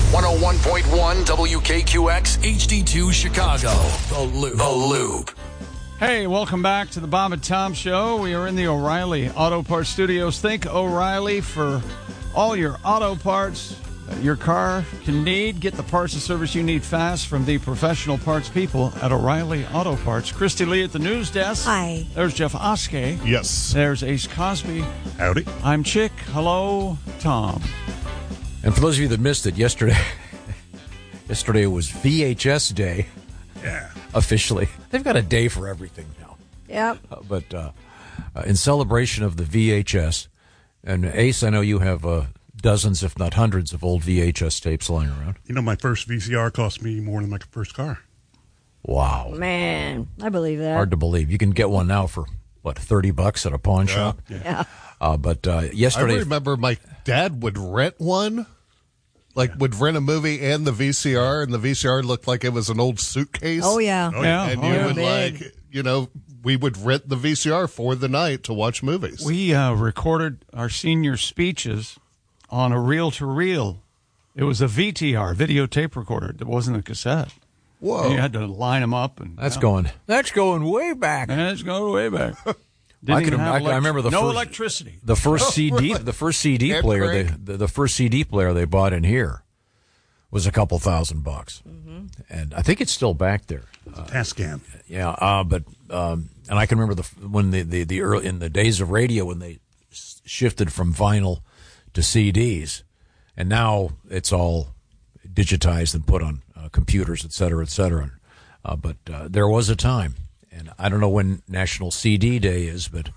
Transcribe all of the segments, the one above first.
101.1 WKQX HD2 Chicago. The Loop. Hey, welcome back to the Bob and Tom Show. We are in the O'Reilly Auto Parts Studios. Think O'Reilly for all your auto parts that your car can need. Get the parts and service you need fast from the professional parts people at O'Reilly Auto Parts. Christy Lee at the news desk. Hi. There's Jeff Oskey. Yes. There's Ace Cosby. Howdy. I'm Chick. Hello, Tom. And for those of you that missed it, yesterday was VHS Day. Yeah. Officially. They've got a day for everything now. Yep. But in celebration of the VHS, and Ace, I know you have dozens, if not hundreds, of old VHS tapes lying around. You know, my first VCR cost me more than my first car. Wow. Man, I believe that. Hard to believe. You can get one now for, what, $30 at a pawn shop? Yeah. But yesterday... I remember my dad would rent one, would rent a movie and the VCR looked like it was an old suitcase. Oh, yeah. And you would we would rent the VCR for the night to watch movies. We recorded our senior speeches on a reel-to-reel. It was a VTR, videotape recorder. It wasn't a cassette. Whoa. And you had to line them up. And That's going way back. That's going way back. I remember the no first, electricity. The first CD, the first CD player, the first CD player they bought in here was a couple $1,000, and I think it's still back there. Tascam. Yeah, but and I can remember when the early in the days of radio when they shifted from vinyl to CDs, and now it's all digitized and put on computers, et cetera, et cetera. But there was a time. And I don't know when National CD Day is, but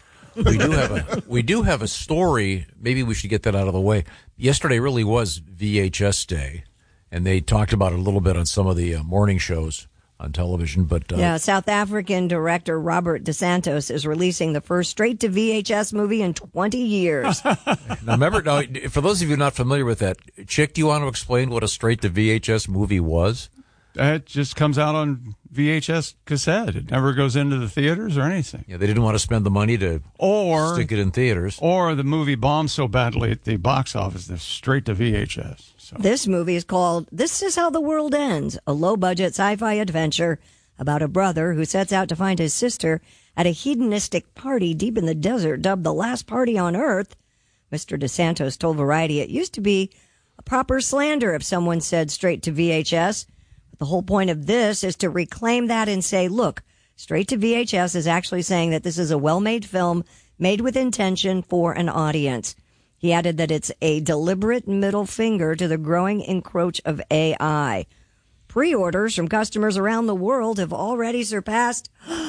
we do have a story. Maybe we should get that out of the way. Yesterday really was VHS Day, and they talked about it a little bit on some of the morning shows on television. But South African director Robert DeSantos is releasing the first straight-to-VHS movie in 20 years. Now, for those of you not familiar with that, Chick, do you want to explain what a straight-to-VHS movie was? It just comes out on VHS cassette. It never goes into the theaters or anything. Yeah, they didn't want to spend the money to stick it in theaters. Or the movie bombed so badly at the box office, they're straight to VHS. So. This movie is called This Is How the World Ends, a low-budget sci-fi adventure about a brother who sets out to find his sister at a hedonistic party deep in the desert dubbed the last party on Earth. Mr. DeSantos told Variety it used to be a proper slander if someone said straight to VHS. The whole point of this is to reclaim that and say, look, straight to VHS is actually saying that this is a well-made film made with intention for an audience. He added that it's a deliberate middle finger to the growing encroach of AI. Pre-orders from customers around the world have already surpassed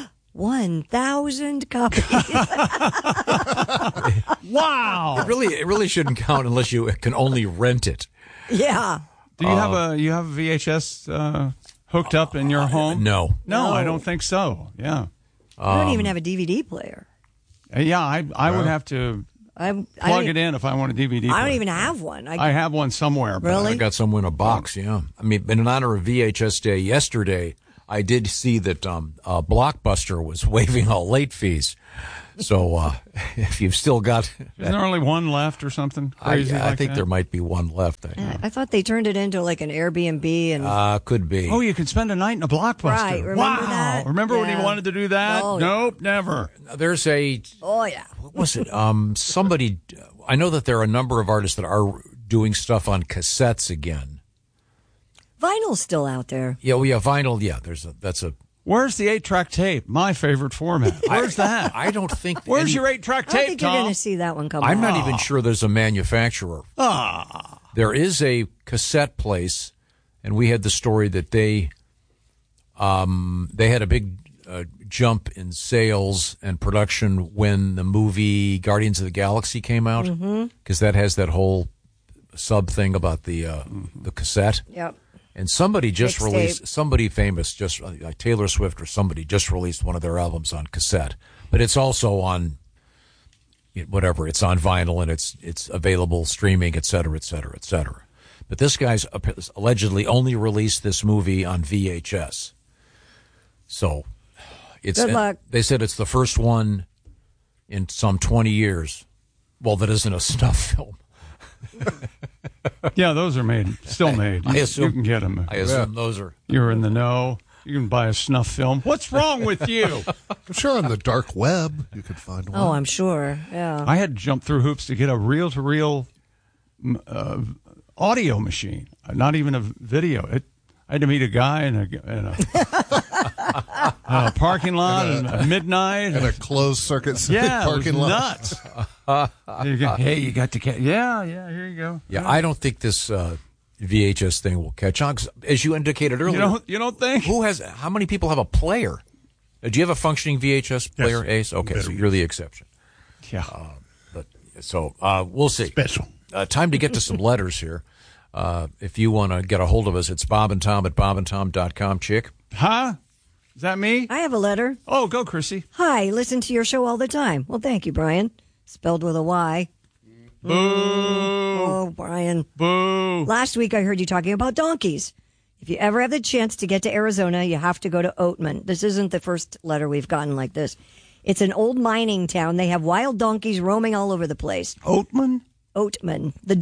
1,000 copies. Wow! It really shouldn't count unless you can only rent it. Yeah. Do you have a VHS hooked up in your home? No, I don't think so. Yeah, I don't even have a DVD player. Yeah, I would have to plug it in if I want a DVD player. I don't even have one. I have one somewhere. But Really? I got some in a box. Yeah, I mean, in honor of VHS Day yesterday, I did see that Blockbuster was waiving all late fees. So if you've still got... Isn't there only one left or something crazy I think that? there might be one left. I thought they turned it into like an Airbnb. And could be. Oh, you could spend a night in a Blockbuster. Right, remember wow. that? Remember when he Yeah. wanted to do that? Oh, nope, never. There's a... Oh, yeah. What was it? Somebody... I know that there are a number of artists that are doing stuff on cassettes again. Vinyl's still out there. Yeah, vinyl. Yeah, that's a... Where's the 8-track tape? My favorite format. Where's that? I don't think... Where's your 8-track I tape, don't think you're Tom? going to see that one come I'm out. not even sure there's a manufacturer. There is a cassette place, and we had the story that they had a big jump in sales and production when the movie Guardians of the Galaxy came out, because that has that whole sub thing about the cassette. Yep. And somebody just Mixtape. released, somebody famous, just like Taylor Swift or somebody, just released one of their albums on cassette. But it's also on, whatever, it's on vinyl and it's available streaming, et cetera, et cetera, et cetera. But this guy's allegedly only released this movie on VHS. So it's... Good luck. They said it's the first one in some 20 years. Well, that isn't a snuff film. Yeah, those are still made. I You assume- can get them. I assume those are. You're in the know. You can buy a snuff film. What's wrong with you? I'm sure on the dark web you could find one. Oh, I'm sure. Yeah. I had to jump through hoops to get a reel-to-reel audio machine, not even a video. I had to meet a guy in a parking lot at midnight. In a closed circuit Yeah, parking it was lot. nuts. Hey, you got to yeah, here you go. Yeah, I don't think this VHS thing will catch on. 'Cause as you indicated earlier, You don't think? how many people have a player? Do you have a functioning VHS player, Ace? Okay, so you're the exception. Yeah. We'll see. Special. Time to get to some letters here. If you want to get a hold of us, it's Bob and Tom at bobandtom.com, chick. Huh? Is that me? I have a letter. Oh, go, Chrissy. Hi, listen to your show all the time. Well, thank you, Brian. Spelled with a Y. Boo. Oh, Brian. Boo. Last week I heard you talking about donkeys. If you ever have the chance to get to Arizona, you have to go to Oatman. This isn't the first letter we've gotten like this. It's an old mining town. They have wild donkeys roaming all over the place. Oatman? Oatman. The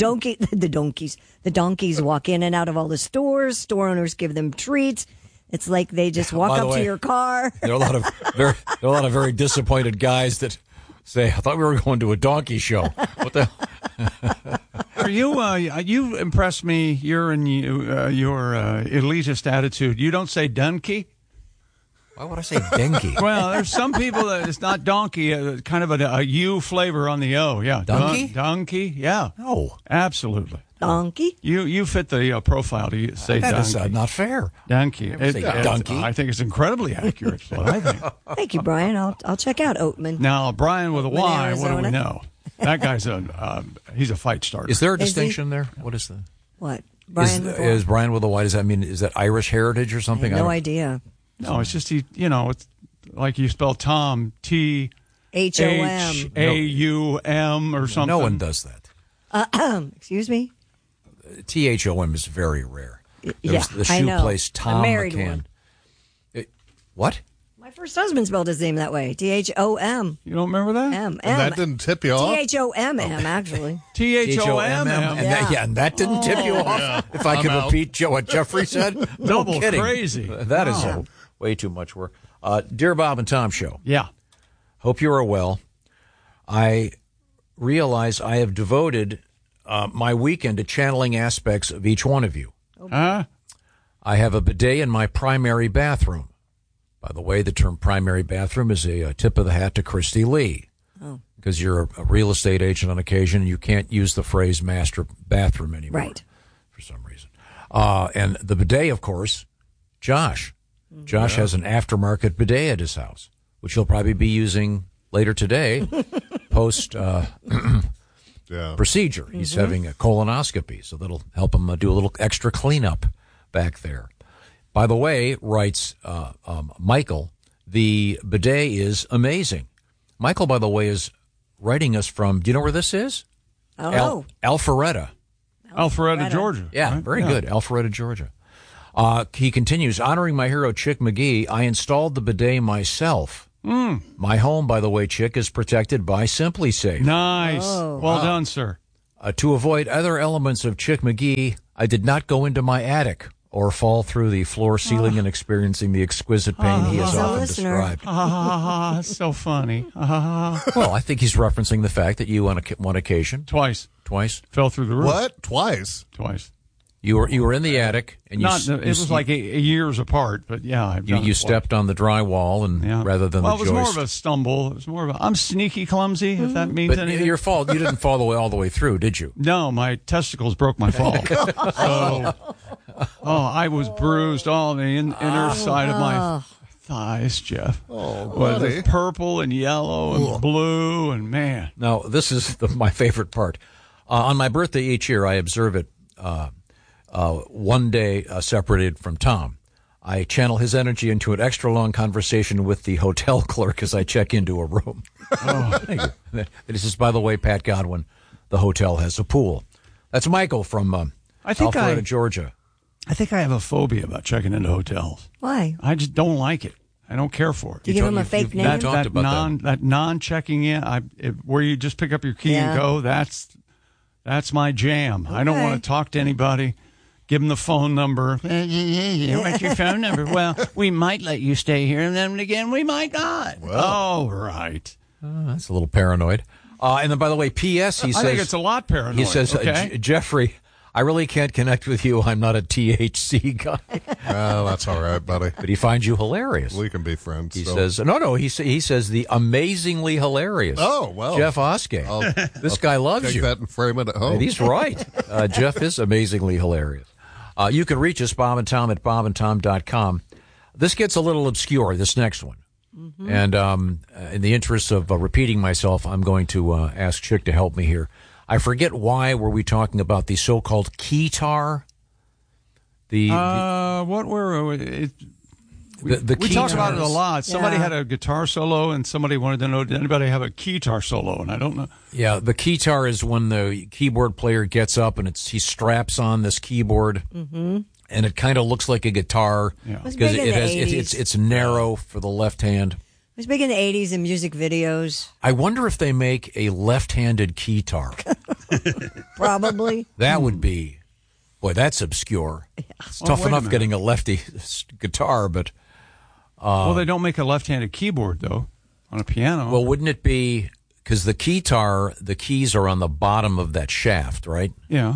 donkeys walk in and out of all the stores. Store owners give them treats. It's like they just walk By the up to way, your car. There are a lot of very disappointed guys that say, "I thought we were going to a donkey show." What the? Are you? You impressed me. You're in your elitist attitude. You don't say donkey. Why would I say dengue? Well, there's some people that it's not donkey. Kind of a U flavor on the O. Yeah, Donkey? Donkey. Yeah. No, Absolutely. Donkey? You fit the profile to say that is donkey. not fair. Donkey. Never say donkey. I think it's incredibly accurate. Is what I think. Thank you, Brian. I'll check out Oatman. Now, Brian with a Oatman, Y. What do we Arizona. know? That guy's he's a fight starter. Is there a Is he? distinction there? What is the? What? Brian with a Y? Is Brian with a Y? Does that mean is that Irish heritage or I something? have no don't- idea. No, it's just it's like you spell Tom T H-O-M. H-A-U-M or something. No one does that. Excuse me? THOM is very rare. Yeah, The I shoe know. place I Tom married McCann. one. What? My first husband spelled his name that way. T-H-O-M. You don't remember that? M. And that didn't tip you off? T-H-O-M-M, actually. T-H-O-M-M. And that didn't tip you off. If I could repeat what Jeffrey said, no Double kidding. crazy. That is way too much work. Dear Bob and Tom Show, Yeah. hope you are well. I realize I have devoted my weekend to channeling aspects of each one of you. Huh? I have a bidet in my primary bathroom. By the way, the term primary bathroom is a tip of the hat to Christy Lee. Because you're a real estate agent on occasion, and you can't use the phrase master bathroom anymore. Right. For some reason. And the bidet, of course, Josh. Josh has an aftermarket bidet at his house, which he'll probably be using later today, post procedure. He's having a colonoscopy, so that'll help him do a little extra cleanup back there. By the way, writes Michael, the bidet is amazing. Michael, by the way, is writing us from, do you know where this is? I don't know. Alpharetta. Alpharetta, Georgia. Yeah, right? very good. Alpharetta, Georgia. He continues, honoring my hero, Chick McGee, I installed the bidet myself. My home, by the way, Chick, is protected by Simply Safe. Nice. Well done, sir. To avoid other elements of Chick McGee, I did not go into my attic or fall through the floor ceiling and experiencing the exquisite pain he has He's a often listener. described. Ha ha ha ha. So funny. Ha ha ha. Well, I think he's referencing the fact that you, on one occasion, Twice. fell Through the roof. What? Twice? Twice. You were in the attic, and It was like a years apart, but yeah. I've done it you twice. stepped on the drywall, and Yeah. rather than well, the it was joist. more of a stumble. It was more of a. I'm sneaky clumsy, if that means But anything. your fault. You didn't fall all the way through, did you? No, my testicles broke my fall. So, I was bruised all on the inner side of my thighs, Jeff. Oh, Well, buddy. it's purple and yellow and blue, and man. Now, this is my favorite part. On my birthday each year, I observe it one day separated from Tom. I channel his energy into an extra long conversation with the hotel clerk as I check into a room. Thank you. This is, by the way, Pat Godwin. The hotel has a pool. That's Michael from Alpharetta, Georgia. I think I have a phobia about checking into hotels. Why? I just don't like it. I don't care for it. Do you give him a fake name? talked that about non checking in, where you just pick up your key and Yeah. go. That's That's my jam. I don't want to talk to anybody. Give them the phone number. What's your phone number? Well, we might let you stay here, and then again, we might not. Oh, right. That's a little paranoid. And then, by the way, P.S. he says... I think it's a lot paranoid. He says, Jeffrey, I really can't connect with you. I'm not a THC guy. Oh, that's all right, buddy. But he finds you hilarious. We can be friends. He says, he says the amazingly hilarious. Oh, well. Jeff Oskay. This guy loves take you. That and frame it at home. And he's right. Jeff is amazingly hilarious. You can reach us, Bob and Tom, at bobandtom.com. This gets a little obscure, this next one. Mm-hmm. And in the interest of repeating myself, I'm going to ask Chick to help me here. I forget why were we talking about the so-called keytar? What were we talk about it a lot. Somebody had a guitar solo, and somebody wanted to know, did anybody have a keytar solo? And I don't know. Yeah, the keytar is when the keyboard player gets up and he straps on this keyboard, and it kind of looks like a guitar because it's narrow for the left hand. It was big in the 80s in music videos. I wonder if they make a left-handed keytar. Probably. That would be, boy, that's obscure. Yeah. It's tough enough getting a lefty guitar, but... well, they don't make a left-handed keyboard, though, on a piano. Well, wouldn't it be, because the keytar, the keys are on the bottom of that shaft, right? Yeah.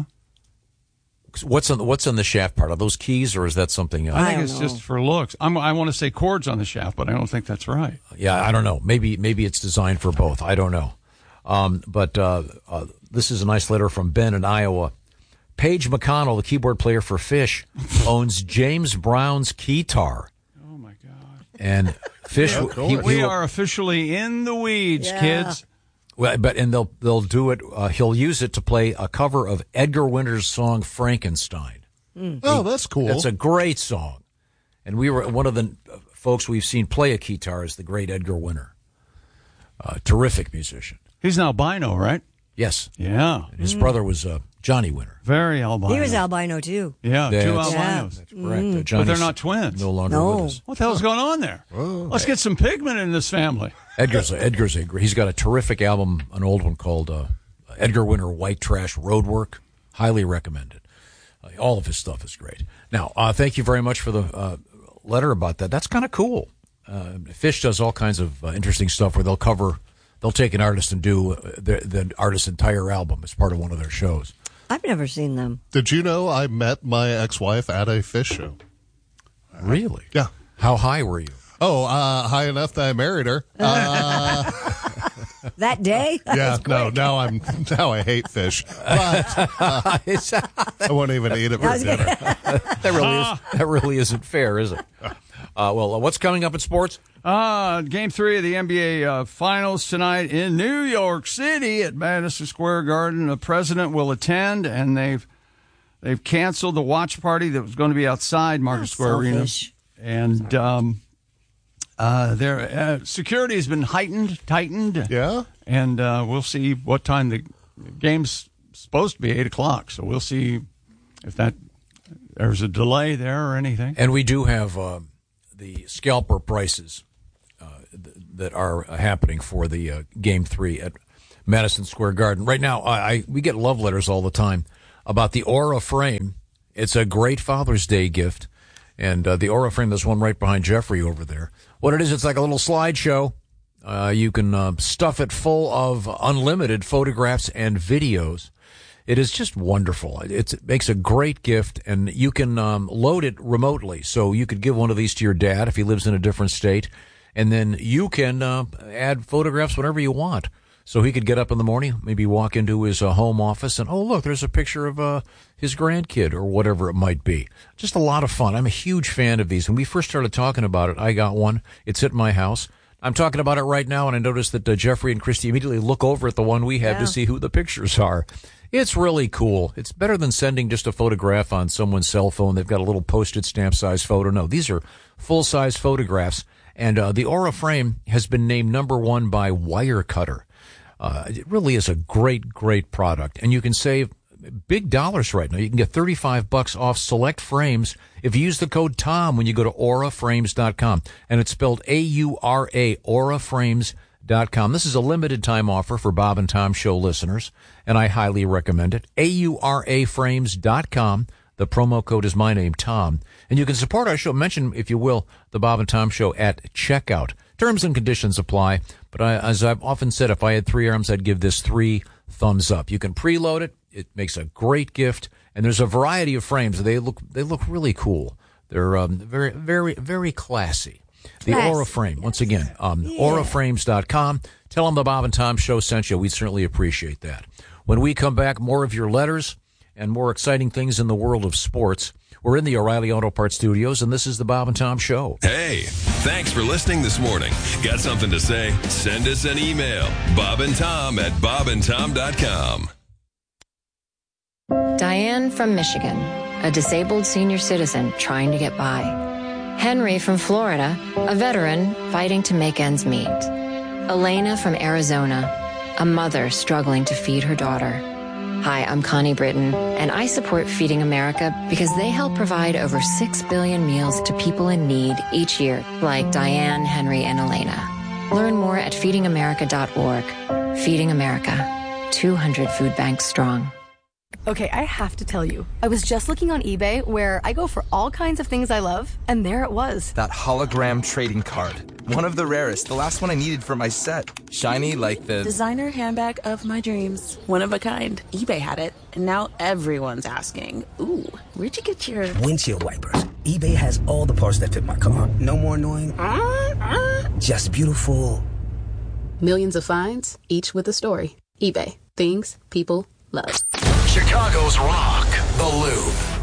What's on the shaft part? Are those keys, or is that something else? I think it's just for looks. I want to say chords on the shaft, but I don't think that's right. Yeah, I don't know. Maybe it's designed for both. I don't know. But this is a nice letter from Ben in Iowa. Paige McConnell, the keyboard player for Phish, owns James Brown's keytar. Oh, my God. And Phish... we are officially in the weeds, kids. Well, they'll do it. He'll use it to play a cover of Edgar Winter's song Frankenstein. Oh, that's cool. That's a great song. And we were one of the folks we've seen play a keytar is the great Edgar Winter. Terrific musician. He's an albino, right? Yes. Yeah. And his brother was Johnny Winter. Very albino. He was albino, too. Yeah, two albinos. That's correct. But they're not twins. No longer with us. What the hell's going on there? Let's get some pigment in this family. He's got a terrific album, an old one called Edgar Winter White Trash Roadwork. Highly recommended. All of his stuff is great. Now, thank you very much for the letter about that. That's kind of cool. Phish does all kinds of interesting stuff where they'll take an artist and do the artist's entire album as part of one of their shows. I've never seen them. Did you know I met my ex-wife at a Phish show? Really? Yeah. How high were you? Oh, high enough that I married her. That day? Yeah, now I hate fish. But I won't even eat it for dinner. That really isn't fair, is it? Well, what's coming up in sports? Game 3 of the NBA Finals tonight in New York City at Madison Square Garden. The president will attend, and they've canceled the watch party that was going to be outside Market Square Arena. And their security has been tightened. Yeah. And we'll see what time the game's supposed to be, 8 o'clock. So we'll see if there's a delay there or anything. And we do have the scalper prices that are happening for the Game 3 at Madison Square Garden. Right now, we get love letters all the time about the Aura frame. It's a great Father's Day gift. And the Aura frame, there's one right behind Jeffrey over there. What it is, it's like a little slideshow. You can stuff it full of unlimited photographs and videos. It is just wonderful. It makes a great gift, and you can load it remotely. So you could give one of these to your dad if he lives in a different state, and then you can add photographs whenever you want. So he could get up in the morning, maybe walk into his home office, and, oh, look, there's a picture of his grandkid or whatever it might be. Just a lot of fun. I'm a huge fan of these. When we first started talking about it, I got one. It's at my house. I'm talking about it right now, and I noticed that Jeffrey and Christy immediately look over at the one we have to see who the pictures are. It's really cool. It's better than sending just a photograph on someone's cell phone. They've got a little postage stamp size photo. No, these are full-size photographs. And the Aura frame has been named #1 by Wirecutter. It really is a great, great product. And you can save big dollars right now. You can get $35 off select frames if you use the code TOM when you go to auraframes.com. And it's spelled AURA, auraframes.com. AuraFrames.com. This is a limited time offer for Bob and Tom Show listeners, and I highly recommend it. AuraFrames.com. The promo code is my name, Tom. And you can support our show. Mention, if you will, the Bob and Tom Show at checkout. Terms and conditions apply. But as I've often said, if I had 3 arms, I'd give this 3 thumbs up. You can preload it. It makes a great gift. And there's a variety of frames. They look really cool. They're very, very, very classy. The Aura Frame, once again, AuraFrames.com. Tell them the Bob and Tom Show sent you. We'd certainly appreciate that. When we come back, more of your letters and more exciting things in the world of sports. We're in the O'Reilly Auto Parts Studios, and this is the Bob and Tom Show. Hey, thanks for listening this morning. Got something to say? Send us an email. bobandtom@bobandtom.com. Diane from Michigan, a disabled senior citizen trying to get by. Henry from Florida, a veteran fighting to make ends meet. Elena from Arizona, a mother struggling to feed her daughter. Hi, I'm Connie Britton, and I support Feeding America because they help provide over 6 billion meals to people in need each year, like Diane, Henry, and Elena. Learn more at feedingamerica.org. Feeding America, 200 food banks strong. Okay, I have to tell you, I was just looking on eBay where I go for all kinds of things I love, and there it was. That hologram trading card. One of the rarest, the last one I needed for my set. Shiny like the designer handbag of my dreams. One of a kind. eBay had it, and now everyone's asking, ooh, where'd you get your windshield wipers? eBay has all the parts that fit my car. No more annoying. Just beautiful. Millions of finds, each with a story. eBay. Things people love. Chicago's Rock, The Loop.